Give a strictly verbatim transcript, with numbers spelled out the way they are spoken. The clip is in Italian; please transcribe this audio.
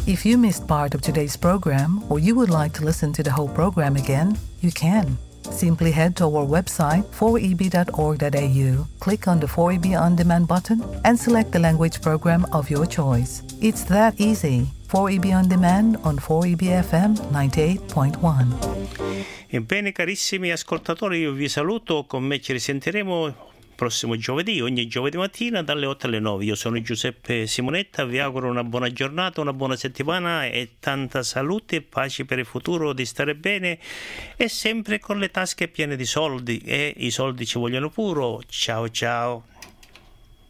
If you missed part of today's program or you would like to listen to the whole program again, you can. Simply head to our website four e b dot org dot a u, click on the four E B On Demand button, and select the language program of your choice. It's that easy. four E B On Demand on four E B F M ninety-eight point one. Ebbene, carissimi ascoltatori, io vi saluto. Con me ci risentiremo prossimo giovedì, ogni giovedì mattina dalle otto alle nove. Io sono Giuseppe Simonetta, vi auguro una buona giornata, una buona settimana e tanta salute e pace per il futuro, di stare bene e sempre con le tasche piene di soldi, e i soldi ci vogliono puro. Ciao ciao.